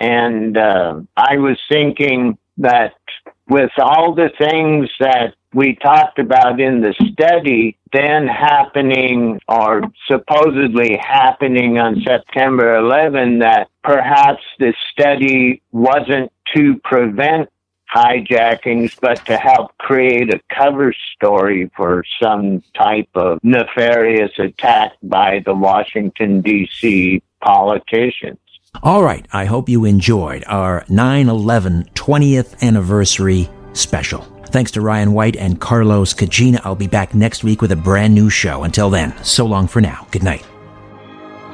And I was thinking that with all the things that we talked about in the study then happening or supposedly happening on September 11, that perhaps the study wasn't to prevent hijackings, but to help create a cover story for some type of nefarious attack by the Washington, D.C. politicians. All right. I hope you enjoyed our 9/11 20th anniversary special. Thanks to Ryan White and Carlos Cagina. I'll be back next week with a brand new show. Until then, so long for now. Good night.